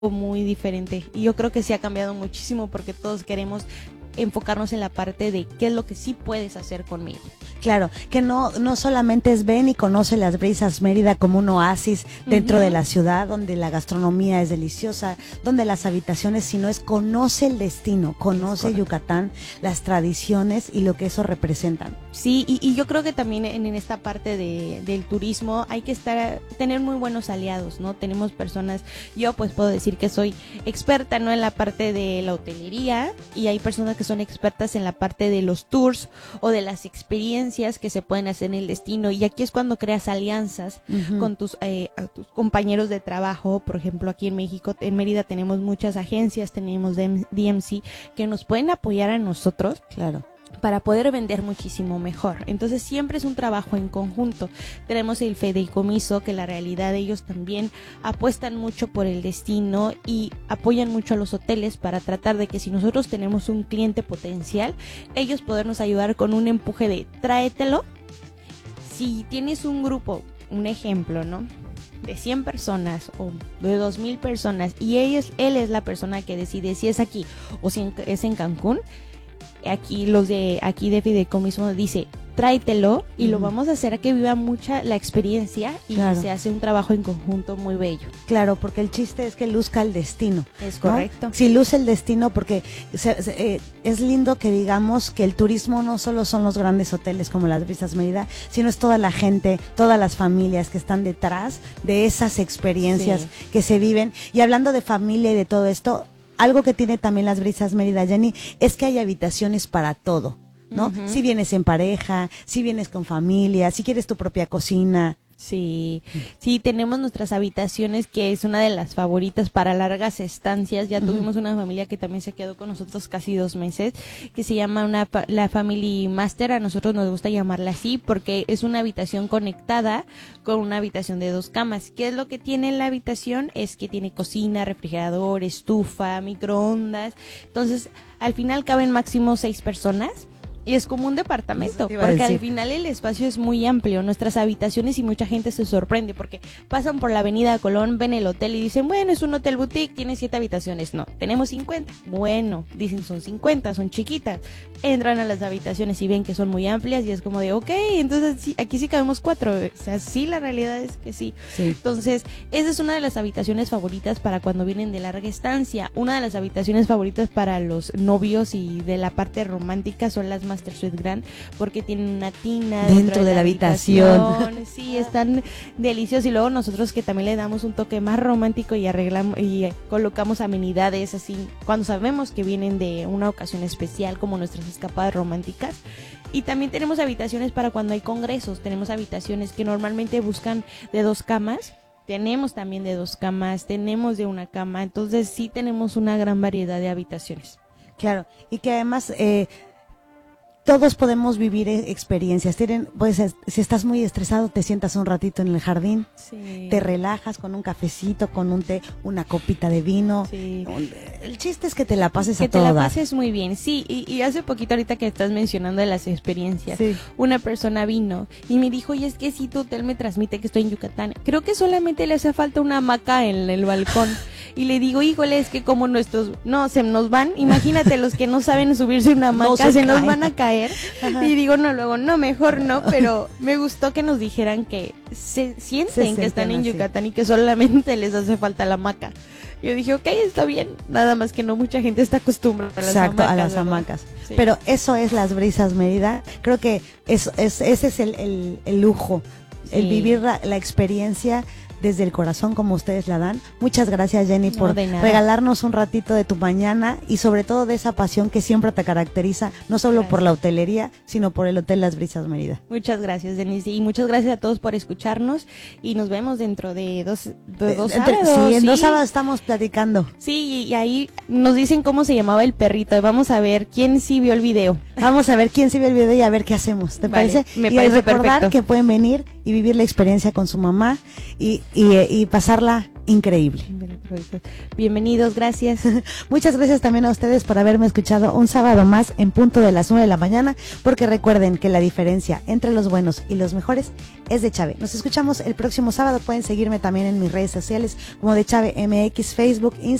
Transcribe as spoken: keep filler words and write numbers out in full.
muy diferente. Y yo creo que sí ha cambiado muchísimo porque todos queremos enfocarnos en la parte de qué es lo que sí puedes hacer conmigo. Claro, que no no solamente es ven y conoce las Brisas Mérida como un oasis dentro uh-huh. de la ciudad, donde la gastronomía es deliciosa, donde las habitaciones, sino es conoce el destino, conoce Yucatán, las tradiciones y lo que eso representan. Sí, y, y yo creo que también en, en esta parte de, del turismo hay que estar tener muy buenos aliados, ¿no? Tenemos personas, yo pues puedo decir que soy experta, ¿no? En la parte de la hotelería, y hay personas que son expertas en la parte de los tours o de las experiencias que se pueden hacer en el destino, y aquí es cuando creas alianzas uh-huh. con tus, eh, tus compañeros de trabajo. Por ejemplo, aquí en México, en Mérida tenemos muchas agencias, tenemos D M C que nos pueden apoyar a nosotros, claro, para poder vender muchísimo mejor. Entonces siempre es un trabajo en conjunto. Tenemos el fideicomiso, que la realidad ellos también apuestan mucho por el destino y apoyan mucho a los hoteles para tratar de que si nosotros tenemos un cliente potencial, ellos podernos ayudar con un empuje de tráetelo. Si tienes un grupo, un ejemplo, ¿no?, de cien personas o de dos mil personas, y ellos, él es la persona que decide si es aquí o si es en Cancún, aquí los de aquí de fideicomiso dice tráetelo y mm. lo vamos a hacer a que viva mucha la experiencia, y claro, se hace un trabajo en conjunto muy bello. Claro, porque el chiste es que luzca el destino. Es correcto. ¿No? Si luce el destino, porque se, se, eh, es lindo que digamos que el turismo no solo son los grandes hoteles como las Brisas Mérida, sino es toda la gente, todas las familias que están detrás de esas experiencias, sí, que se viven. Y hablando de familia y de todo esto, algo que tiene también las Brisas Mérida, Jenny, es que hay habitaciones para todo, ¿no? Uh-huh. Si vienes en pareja, si vienes con familia, si quieres tu propia cocina. Sí, sí, tenemos nuestras habitaciones, que es una de las favoritas para largas estancias. Ya uh-huh. tuvimos una familia que también se quedó con nosotros casi dos meses, que se llama una la Family Master. A nosotros nos gusta llamarla así porque es una habitación conectada con una habitación de dos camas. ¿Qué es lo que tiene la habitación? Es que tiene cocina, refrigerador, estufa, microondas. Entonces, al final caben máximo seis personas. Y es como un departamento, porque al final el espacio es muy amplio, nuestras habitaciones, y mucha gente se sorprende porque pasan por la avenida Colón, ven el hotel y dicen, bueno, es un hotel boutique, tiene siete habitaciones. No, tenemos cincuenta. Bueno, dicen son cincuenta, son chiquitas. Entran a las habitaciones y ven que son muy amplias y es como de, ok, entonces sí, aquí sí cabemos cuatro. O sea, sí, la realidad es que sí. sí. Entonces, esa es una de las habitaciones favoritas para cuando vienen de larga estancia. Una de las habitaciones favoritas para los novios y de la parte romántica son las Master Suite Grand, porque tienen una tina dentro, dentro de, de la habitación. habitación. Sí, están deliciosos. Y luego nosotros que también le damos un toque más romántico y arreglamos y colocamos amenidades así cuando sabemos que vienen de una ocasión especial, como nuestras escapadas románticas. Y también tenemos habitaciones para cuando hay congresos. Tenemos habitaciones que normalmente buscan de dos camas. Tenemos también de dos camas, tenemos de una cama. Entonces sí tenemos una gran variedad de habitaciones. Claro, y que además eh, todos podemos vivir experiencias. Tienen, pues, si estás muy estresado, te sientas un ratito en el jardín, sí, te relajas con un cafecito, con un té, una copita de vino. Sí. El chiste es que te la pases que a todo dar. Que te la dar. pases muy bien, sí. Y, y hace poquito, ahorita que estás mencionando de las experiencias, sí, una persona vino y me dijo, oye, es que si tu hotel me transmite que estoy en Yucatán, creo que solamente le hace falta una hamaca en el balcón. Y le digo, híjole, es que como nuestros, no, se nos van, imagínate los que no saben subirse una hamaca, no se, se nos van a caer. Ajá. Y digo, no, luego, no, mejor no, pero me gustó que nos dijeran que se sienten se que están en Yucatán así, y que solamente les hace falta la hamaca. Yo dije, ok, está bien, nada más que no mucha gente está acostumbrada a las Exacto, hamacas, a las ¿verdad? hamacas. Sí. Pero eso es las Brisas Mérida. Creo que es, es, ese es el, el, el lujo, sí, el vivir la, la experiencia desde el corazón como ustedes la dan. Muchas gracias, Jenny, no, por regalarnos un ratito de tu mañana y sobre todo de esa pasión que siempre te caracteriza, no solo gracias. por la hotelería, sino por el Hotel Las Brisas Mérida. Muchas gracias, Denise, y muchas gracias a todos por escucharnos, y nos vemos dentro de dos, de dos sábados. Sí, en sí. dos sábados estamos platicando. Sí, y ahí nos dicen cómo se llamaba el perrito, y vamos a ver quién sí vio el video. Vamos a ver quién sí vio el video y a ver qué hacemos, ¿te vale, parece? Me y parece recordar perfecto. que pueden venir y vivir la experiencia con su mamá y, y, y pasarla increíble. Bienvenidos, gracias. Muchas gracias también a ustedes por haberme escuchado un sábado más en punto de las nueve de la mañana, porque recuerden que la diferencia entre los buenos y los mejores es de Chave. Nos escuchamos el próximo sábado. Pueden seguirme también en mis redes sociales como de Chave M X, Facebook, Instagram.